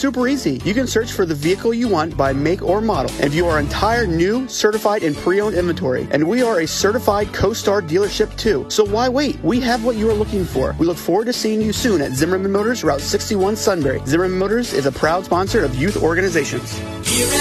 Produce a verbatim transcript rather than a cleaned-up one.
super easy. You can search for the vehicle you want by make or model and view our entire new, certified, and pre-owned inventory. And we are a certified CoStar dealership too. So why wait? We have what you are looking for. We look forward to seeing you soon at Zimmerman Motors, Route sixty-one, Sunbury. Zimmerman Motors is a proud sponsor of youth organizations.